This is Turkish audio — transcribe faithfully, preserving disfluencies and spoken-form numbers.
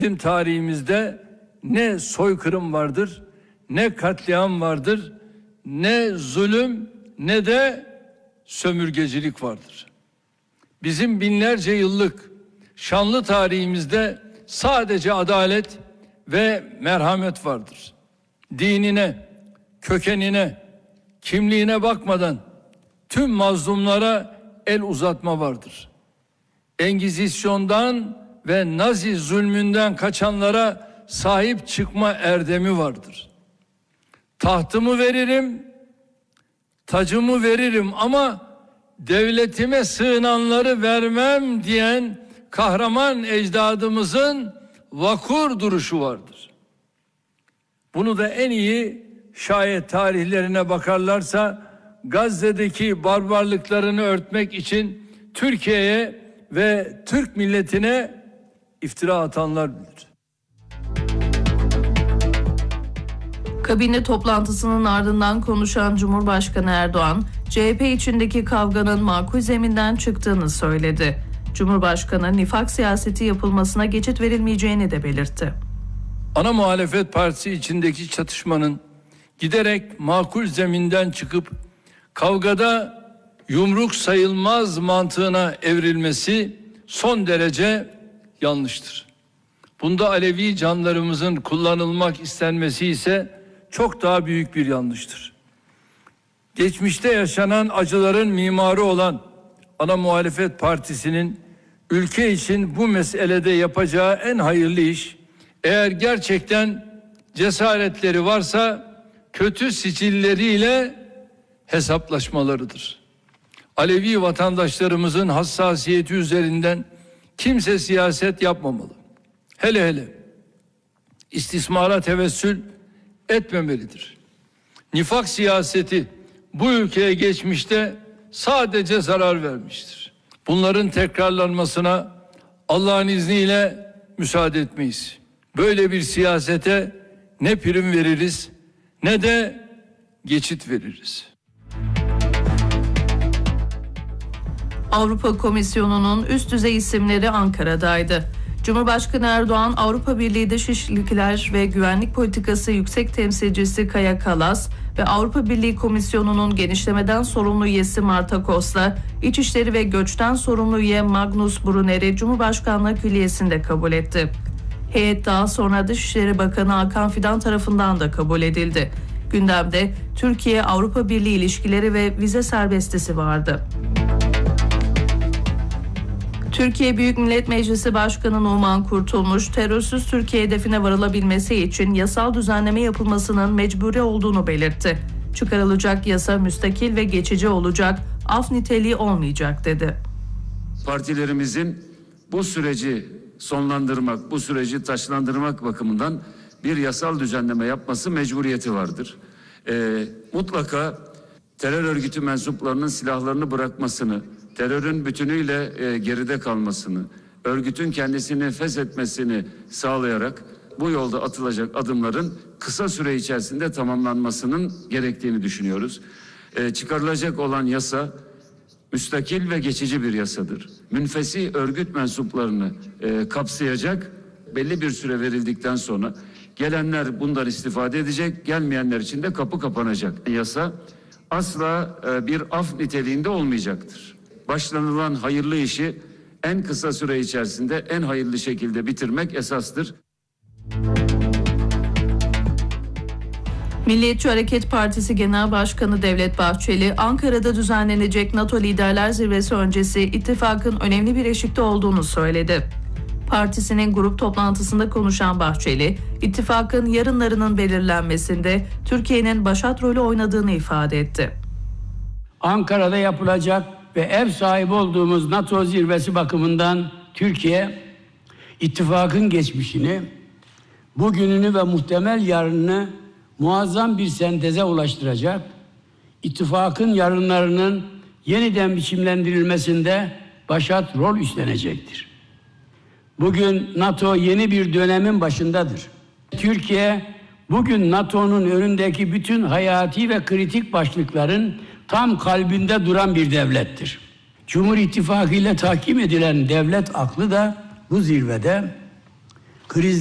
Bizim tarihimizde ne soykırım vardır, ne katliam vardır, ne zulüm, ne de sömürgecilik vardır. Bizim binlerce yıllık şanlı tarihimizde sadece adalet ve merhamet vardır. Dinine, kökenine, kimliğine bakmadan tüm mazlumlara el uzatma vardır. Engizisyondan ve Nazi zulmünden kaçanlara sahip çıkma erdemi vardır. Tahtımı veririm, tacımı veririm ama devletime sığınanları vermem diyen kahraman ecdadımızın vakur duruşu vardır. Bunu da en iyi şayet tarihlerine bakarlarsa Gazze'deki barbarlıklarını örtmek için Türkiye'ye ve Türk milletine iftira atanlar bilir. Kabine toplantısının ardından konuşan Cumhurbaşkanı Erdoğan, C H P içindeki kavganın makul zeminden çıktığını söyledi. Cumhurbaşkanı nifak siyaseti yapılmasına geçit verilmeyeceğini de belirtti. Ana muhalefet partisi içindeki çatışmanın giderek makul zeminden çıkıp kavgada yumruk sayılmaz mantığına evrilmesi son derece yanlıştır. Bunda Alevi canlarımızın kullanılmak istenmesi ise çok daha büyük bir yanlıştır. Geçmişte yaşanan acıların mimarı olan ana muhalefet partisinin ülke için bu meselede yapacağı en hayırlı iş, eğer gerçekten cesaretleri varsa kötü sicilleriyle hesaplaşmalarıdır. Alevi vatandaşlarımızın hassasiyeti üzerinden kimse siyaset yapmamalı. Hele hele istismara tevessül etmemelidir. Nifak siyaseti bu ülkeye geçmişte sadece zarar vermiştir. Bunların tekrarlanmasına Allah'ın izniyle müsaade etmeyiz. Böyle bir siyasete ne prim veririz ne de geçit veririz. Avrupa Komisyonu'nun üst düzey isimleri Ankara'daydı. Cumhurbaşkanı Erdoğan, Avrupa Birliği Dış İlişkiler ve Güvenlik Politikası Yüksek Temsilcisi Kaja Kallas ve Avrupa Birliği Komisyonu'nun genişlemeden sorumlu üyesi Marta Kos'la İçişleri ve Göç'ten sorumlu üye Magnus Brunner'i Cumhurbaşkanlığı Külliyesi'nde kabul etti. Heyet daha sonra Dışişleri Bakanı Hakan Fidan tarafından da kabul edildi. Gündemde Türkiye-Avrupa Birliği ilişkileri ve vize serbestisi vardı. Türkiye Büyük Millet Meclisi Başkanı Numan Kurtulmuş, terörsüz Türkiye hedefine varılabilmesi için yasal düzenleme yapılmasının mecburi olduğunu belirtti. Çıkarılacak yasa müstakil ve geçici olacak, af niteliği olmayacak dedi. Partilerimizin bu süreci sonlandırmak, bu süreci taşlandırmak bakımından bir yasal düzenleme yapması mecburiyeti vardır. Ee, mutlaka terör örgütü mensuplarının silahlarını bırakmasını, terörün bütünüyle e, geride kalmasını, örgütün kendisini feshetmesini sağlayarak bu yolda atılacak adımların kısa süre içerisinde tamamlanmasının gerektiğini düşünüyoruz. E, çıkarılacak olan yasa müstakil ve geçici bir yasadır. Münfesi örgüt mensuplarını e, kapsayacak, belli bir süre verildikten sonra gelenler bundan istifade edecek, gelmeyenler için de kapı kapanacak. Yasa asla e, bir af niteliğinde olmayacaktır. Başlanılan hayırlı işi en kısa süre içerisinde en hayırlı şekilde bitirmek esastır. Milliyetçi Hareket Partisi Genel Başkanı Devlet Bahçeli, Ankara'da düzenlenecek NATO Liderler Zirvesi öncesi ittifakın önemli bir eşikte olduğunu söyledi. Partisinin grup toplantısında konuşan Bahçeli, ittifakın yarınlarının belirlenmesinde Türkiye'nin başat rolü oynadığını ifade etti. Ankara'da yapılacak ve ev sahibi olduğumuz NATO zirvesi bakımından Türkiye, ittifakın geçmişini, bugününü ve muhtemel yarınını muazzam bir senteze ulaştıracak, ittifakın yarınlarının yeniden biçimlendirilmesinde başat rol üstlenecektir. Bugün NATO yeni bir dönemin başındadır. Türkiye, bugün NATO'nun önündeki bütün hayati ve kritik başlıkların tam kalbinde duran bir devlettir. Cumhur İttifakı ile tahkim edilen devlet aklı da bu zirvede kriz